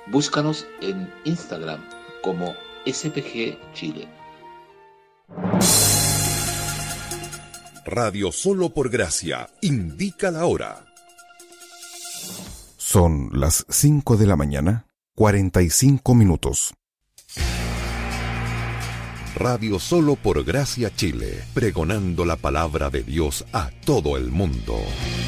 Búscanos en Instagram como SPG Chile. Radio Solo por Gracia indica la hora. Son las 5 de la mañana, 45 minutos. Radio Solo por Gracia Chile, pregonando la palabra de Dios a todo el mundo.